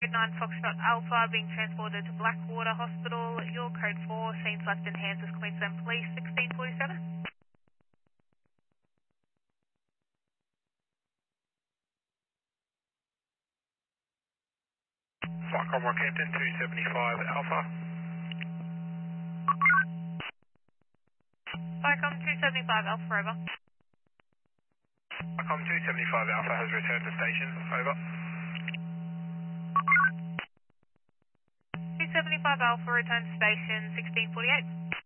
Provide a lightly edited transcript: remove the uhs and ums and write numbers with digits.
9 Foxtrot Alpha being transported to Blackwater Hospital. Your code 4, scene left in hands of Queensland Police, 1647. Flight Rockhampton 275 Alpha. Vicom 275 Alpha, over. Flight 275 Alpha has returned to station, over. 275 Alpha, return to station, 1648.